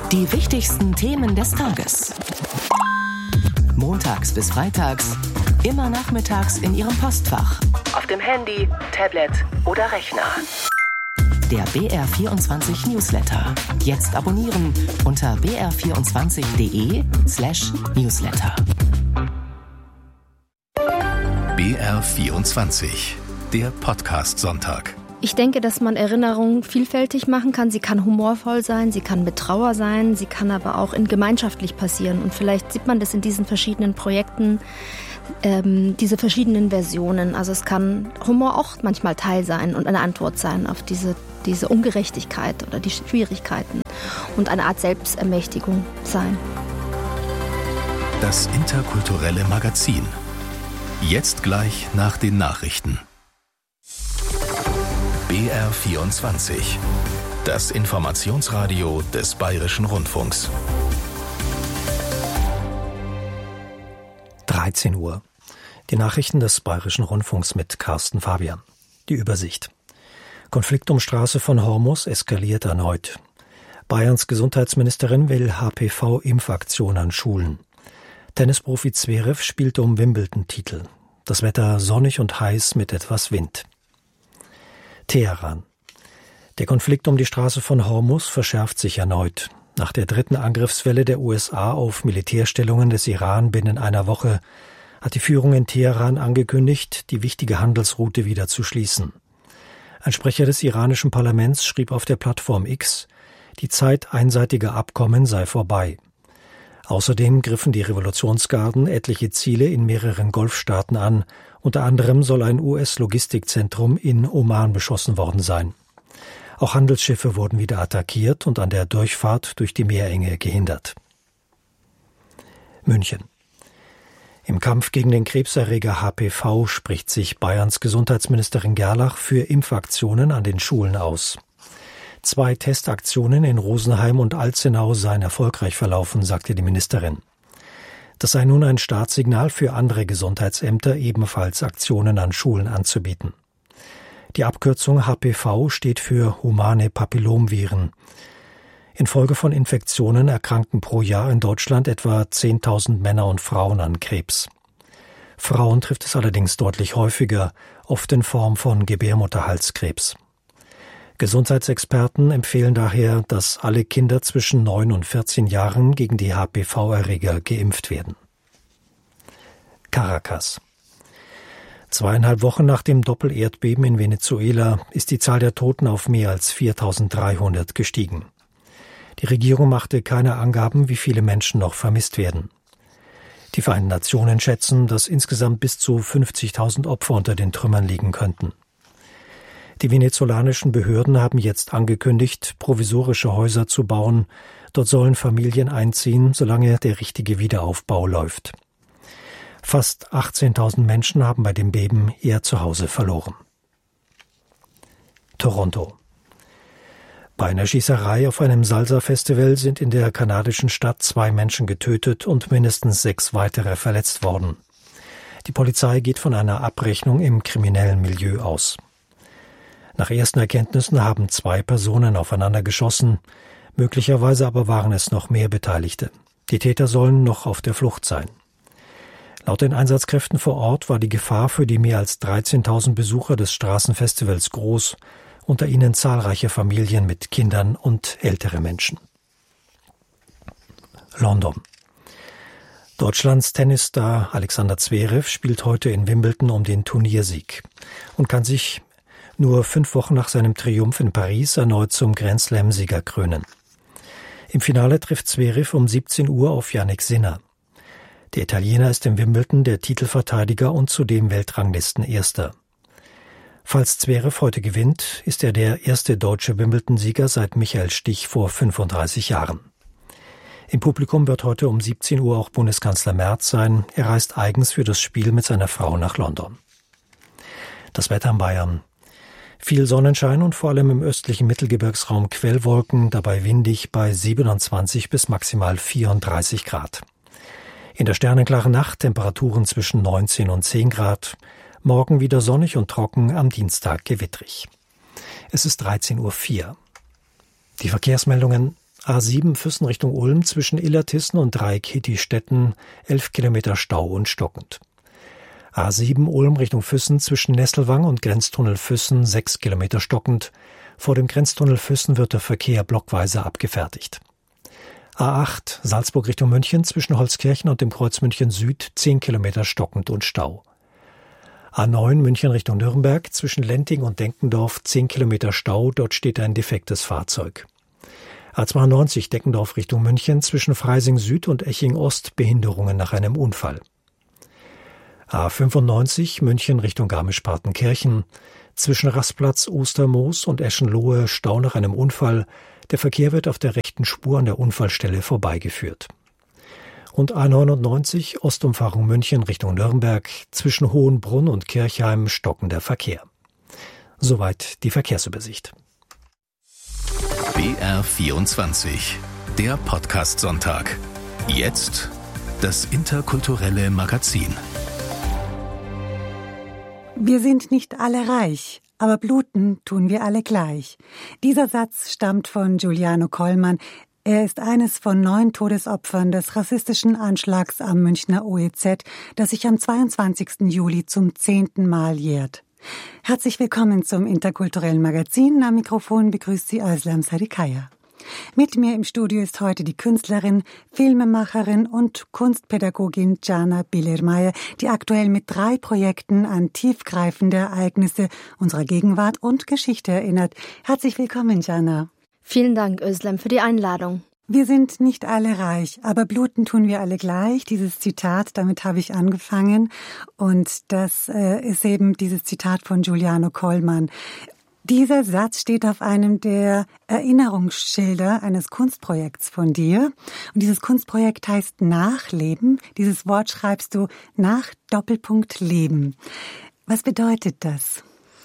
Die wichtigsten Themen des Tages. Montags bis freitags, immer nachmittags in Ihrem Postfach. Auf dem Handy, Tablet oder Rechner. Der BR24 Newsletter. Jetzt abonnieren unter br24.de/Newsletter. BR24, der Podcast-Sonntag. Ich denke, dass man Erinnerung vielfältig machen kann. Sie kann humorvoll sein, sie kann mit Trauer sein, sie kann aber auch gemeinschaftlich passieren. Und vielleicht sieht man das in diesen verschiedenen Projekten, diese verschiedenen Versionen. Also es kann Humor auch manchmal Teil sein und eine Antwort sein auf diese Ungerechtigkeit oder die Schwierigkeiten und eine Art Selbstermächtigung sein. Das interkulturelle Magazin. Jetzt gleich nach den Nachrichten. BR24, das Informationsradio des Bayerischen Rundfunks. 13 Uhr. Die Nachrichten des Bayerischen Rundfunks mit Carsten Fabian. Die Übersicht. Konflikt um Straße von Hormus eskaliert erneut. Bayerns Gesundheitsministerin will HPV-Impfaktion an Schulen. Tennisprofi Zverev spielt um Wimbledon-Titel. Das Wetter sonnig und heiß mit etwas Wind. Teheran. Der Konflikt um die Straße von Hormus verschärft sich erneut. Nach der dritten Angriffswelle der USA auf Militärstellungen des Iran binnen einer Woche hat die Führung in Teheran angekündigt, die wichtige Handelsroute wieder zu schließen. Ein Sprecher des iranischen Parlaments schrieb auf der Plattform X, die Zeit einseitiger Abkommen sei vorbei. Außerdem griffen die Revolutionsgarden etliche Ziele in mehreren Golfstaaten an. Unter anderem soll ein US-Logistikzentrum in Oman beschossen worden sein. Auch Handelsschiffe wurden wieder attackiert und an der Durchfahrt durch die Meerenge gehindert. München. Im Kampf gegen den Krebserreger HPV spricht sich Bayerns Gesundheitsministerin Gerlach für Impfaktionen an den Schulen aus. 2 Testaktionen in Rosenheim und Alzenau seien erfolgreich verlaufen, sagte die Ministerin. Das sei nun ein Startsignal für andere Gesundheitsämter, ebenfalls Aktionen an Schulen anzubieten. Die Abkürzung HPV steht für humane Papillomviren. Infolge von Infektionen erkranken pro Jahr in Deutschland etwa 10.000 Männer und Frauen an Krebs. Frauen trifft es allerdings deutlich häufiger, oft in Form von Gebärmutterhalskrebs. Gesundheitsexperten empfehlen daher, dass alle Kinder zwischen 9 und 14 Jahren gegen die HPV-Erreger geimpft werden. Caracas. 2,5 Wochen nach dem Doppelerdbeben in Venezuela ist die Zahl der Toten auf mehr als 4.300 gestiegen. Die Regierung machte keine Angaben, wie viele Menschen noch vermisst werden. Die Vereinten Nationen schätzen, dass insgesamt bis zu 50.000 Opfer unter den Trümmern liegen könnten. Die venezolanischen Behörden haben jetzt angekündigt, provisorische Häuser zu bauen. Dort sollen Familien einziehen, solange der richtige Wiederaufbau läuft. Fast 18.000 Menschen haben bei dem Beben ihr Zuhause verloren. Toronto. Bei einer Schießerei auf einem Salsa-Festival sind in der kanadischen Stadt 2 Menschen getötet und mindestens 6 weitere verletzt worden. Die Polizei geht von einer Abrechnung im kriminellen Milieu aus. Nach ersten Erkenntnissen haben 2 Personen aufeinander geschossen, möglicherweise aber waren es noch mehr Beteiligte. Die Täter sollen noch auf der Flucht sein. Laut den Einsatzkräften vor Ort war die Gefahr für die mehr als 13.000 Besucher des Straßenfestivals groß, unter ihnen zahlreiche Familien mit Kindern und ältere Menschen. London. Deutschlands Tennisstar Alexander Zverev spielt heute in Wimbledon um den Turniersieg und kann sich nur 5 Wochen nach seinem Triumph in Paris erneut zum Grand-Slam-Sieger krönen. Im Finale trifft Zverev um 17 Uhr auf Jannik Sinner. Der Italiener ist im Wimbledon der Titelverteidiger und zudem Weltranglistenerster. Falls Zverev heute gewinnt, ist er der erste deutsche Wimbledon-Sieger seit Michael Stich vor 35 Jahren. Im Publikum wird heute um 17 Uhr auch Bundeskanzler Merz sein. Er reist eigens für das Spiel mit seiner Frau nach London. Das Wetter in Bayern. Viel Sonnenschein und vor allem im östlichen Mittelgebirgsraum Quellwolken, dabei windig bei 27 bis maximal 34 Grad. In der sternenklaren Nacht Temperaturen zwischen 19 und 10 Grad. Morgen wieder sonnig und trocken, am Dienstag gewittrig. Es ist 13:04 Uhr. Die Verkehrsmeldungen A7 Füssen Richtung Ulm zwischen Illertissen und Dreieck-Hitti-Stetten 11 Kilometer Stau und stockend. A7 Ulm Richtung Füssen zwischen Nesselwang und Grenztunnel Füssen 6 Kilometer stockend. Vor dem Grenztunnel Füssen wird der Verkehr blockweise abgefertigt. A8 Salzburg Richtung München zwischen Holzkirchen und dem Kreuz München Süd 10 Kilometer stockend und Stau. A9 München Richtung Nürnberg zwischen Lenting und Denkendorf 10 Kilometer Stau, dort steht ein defektes Fahrzeug. A92 Deckendorf Richtung München zwischen Freising Süd und Eching Ost Behinderungen nach einem Unfall. A95 München Richtung Garmisch-Partenkirchen zwischen Rastplatz Ostermoos und Eschenlohe Stau nach einem Unfall. Der Verkehr wird auf der rechten Spur an der Unfallstelle vorbeigeführt. Und A99 Ostumfahrung München Richtung Nürnberg zwischen Hohenbrunn und Kirchheim stockender Verkehr. Soweit die Verkehrsübersicht. BR24, der Podcast-Sonntag. Jetzt das interkulturelle Magazin. Wir sind nicht alle reich, aber bluten tun wir alle gleich. Dieser Satz stammt von Giuliano Kollmann. Er ist eines von 9 Todesopfern des rassistischen Anschlags am Münchner OEZ, das sich am 22. Juli zum 10. Mal jährt. Herzlich willkommen zum interkulturellen Magazin. Am Mikrofon begrüßt Sie Özlem Sarikaya. Mit mir im Studio ist heute die Künstlerin, Filmemacherin und Kunstpädagogin Jana Bieler-Meyer, die aktuell mit 3 Projekten an tiefgreifende Ereignisse unserer Gegenwart und Geschichte erinnert. Herzlich willkommen, Jana. Vielen Dank, Özlem, für die Einladung. Wir sind nicht alle reich, aber bluten tun wir alle gleich. Dieses Zitat, damit habe ich angefangen. Und das ist eben dieses Zitat von Giuliano Kollmann. Dieser Satz steht auf einem der Erinnerungsschilder eines Kunstprojekts von dir. Und dieses Kunstprojekt heißt Nachleben. Dieses Wort schreibst du nach Doppelpunkt Leben. Was bedeutet das?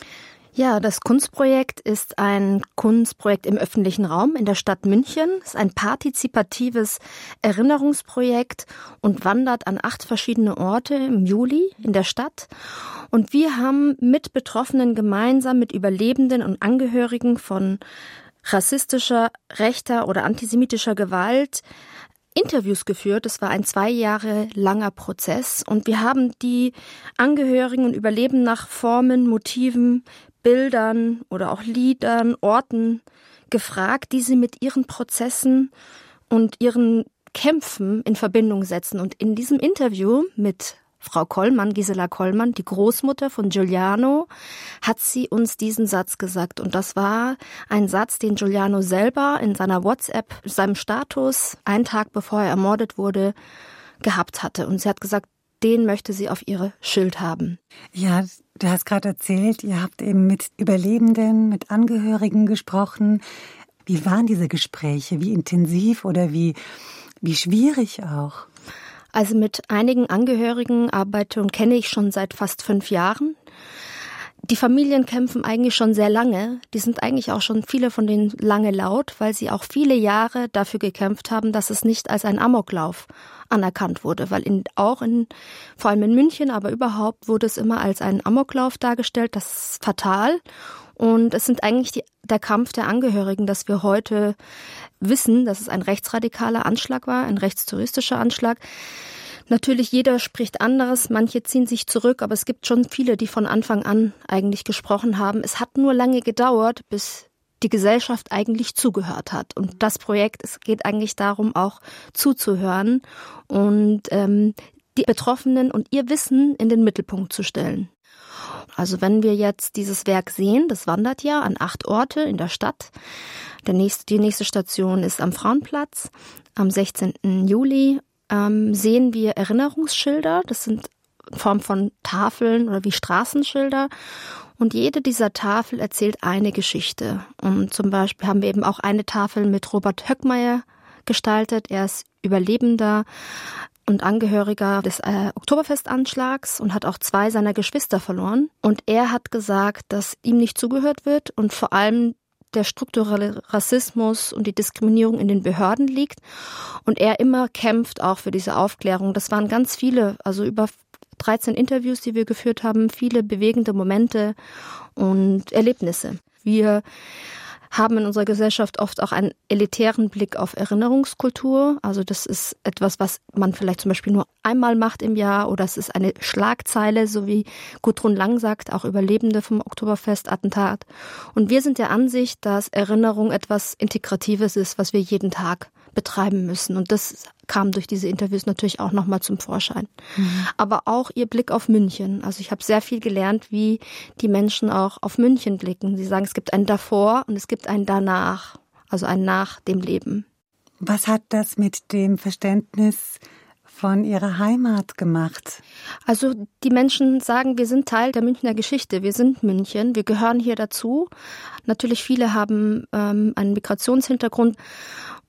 Ja, das Kunstprojekt ist ein Kunstprojekt im öffentlichen Raum in der Stadt München. Es ist ein partizipatives Erinnerungsprojekt und wandert an 8 verschiedene Orte im Juli in der Stadt. Und wir haben mit Betroffenen gemeinsam mit Überlebenden und Angehörigen von rassistischer, rechter oder antisemitischer Gewalt Interviews geführt. Es war ein 2 Jahre langer Prozess und wir haben die Angehörigen und Überlebenden nach Formen, Motiven, Bildern oder auch Liedern, Orten gefragt, die sie mit ihren Prozessen und ihren Kämpfen in Verbindung setzen. Und in diesem Interview mit Frau Kollmann, Gisela Kollmann, die Großmutter von Giuliano, hat sie uns diesen Satz gesagt. Und das war ein Satz, den Giuliano selber in seiner WhatsApp, seinem Status, einen Tag bevor er ermordet wurde, gehabt hatte. Und sie hat gesagt, den möchte sie auf ihre Schild haben. Ja, du hast gerade erzählt, ihr habt eben mit Überlebenden, mit Angehörigen gesprochen. Wie waren diese Gespräche? Wie intensiv oder wie schwierig auch? Also mit einigen Angehörigen arbeite und kenne ich schon seit fast 5 Jahren. Die Familien kämpfen eigentlich schon sehr lange. Die sind eigentlich auch schon viele von denen lange laut, weil sie auch viele Jahre dafür gekämpft haben, dass es nicht als ein Amoklauf anerkannt wurde. Weil vor allem in München, aber überhaupt wurde es immer als ein Amoklauf dargestellt. Das ist fatal. Und es sind eigentlich der Kampf der Angehörigen, dass wir heute wissen, dass es ein rechtsradikaler Anschlag war, ein rechtsterroristischer Anschlag. Natürlich, jeder spricht anderes, manche ziehen sich zurück, aber es gibt schon viele, die von Anfang an eigentlich gesprochen haben. Es hat nur lange gedauert, bis die Gesellschaft eigentlich zugehört hat. Und das Projekt, es geht eigentlich darum, auch zuzuhören und die Betroffenen und ihr Wissen in den Mittelpunkt zu stellen. Also wenn wir jetzt dieses Werk sehen, das wandert ja an 8 Orte in der Stadt. Die nächste Station ist am Frauenplatz. Am 16. Juli sehen wir Erinnerungsschilder. Das sind in Form von Tafeln oder wie Straßenschilder. Und jede dieser Tafel erzählt eine Geschichte. Und zum Beispiel haben wir eben auch eine Tafel mit Robert Höckmeier gestaltet. Er ist Überlebender und Angehöriger des Oktoberfestanschlags und hat auch 2 seiner Geschwister verloren. Und er hat gesagt, dass ihm nicht zugehört wird und vor allem der strukturelle Rassismus und die Diskriminierung in den Behörden liegt. Und er immer kämpft auch für diese Aufklärung. Das waren ganz viele, also über 13 Interviews, die wir geführt haben, viele bewegende Momente und Erlebnisse. Wir haben in unserer Gesellschaft oft auch einen elitären Blick auf Erinnerungskultur. Also das ist etwas, was man vielleicht zum Beispiel nur einmal macht im Jahr, oder es ist eine Schlagzeile, so wie Gudrun Lang sagt, auch Überlebende vom Oktoberfest-Attentat. Und wir sind der Ansicht, dass Erinnerung etwas Integratives ist, was wir jeden Tag betreiben müssen. Und das kam durch diese Interviews natürlich auch nochmal zum Vorschein. Aber auch ihr Blick auf München. Also ich habe sehr viel gelernt, wie die Menschen auch auf München blicken. Sie sagen, es gibt ein Davor und es gibt ein Danach, also ein Nach dem Leben. Was hat das mit dem Verständnis von ihrer Heimat gemacht? Also die Menschen sagen, wir sind Teil der Münchner Geschichte, wir sind München, wir gehören hier dazu. Natürlich viele haben einen Migrationshintergrund.